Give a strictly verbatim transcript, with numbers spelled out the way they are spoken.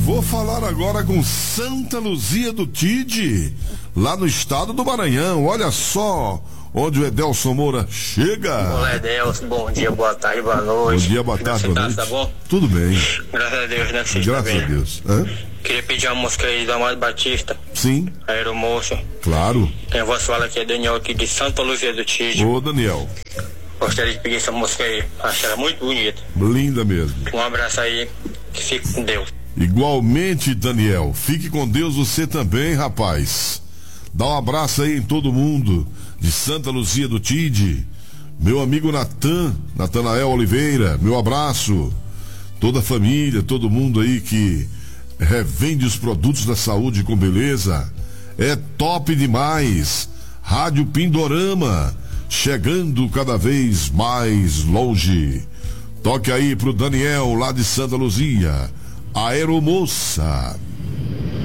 Vou falar agora com Santa Luzia do Tide, lá no estado do Maranhão. Olha só onde o Edelson Moura chega. Olá, Edelson, bom dia, boa tarde, boa noite. Bom dia, boa tarde, boa noite. Tá bom? Tudo bem. Graças a Deus, né? Você Graças está bem. a Deus. Hã? Queria pedir uma música aí do Amado Batista. Sim. Aeromoço. Claro. Quem voz fala aqui é Daniel, aqui de Santa Luzia do Tide. Ô, Daniel. Gostaria de pedir essa música aí. Acho ela muito bonita. Linda mesmo. Um abraço aí, que fique com Deus. Igualmente, Daniel. Fique com Deus você também, rapaz. Dá um abraço aí em todo mundo de Santa Luzia do Tide. Meu amigo Natan, Natanael Oliveira, meu abraço. Toda a família, todo mundo aí que revende os produtos da saúde com beleza. É top demais. Rádio Pindorama, chegando cada vez mais longe. Toque aí pro Daniel, lá de Santa Luzia. Aeromoça.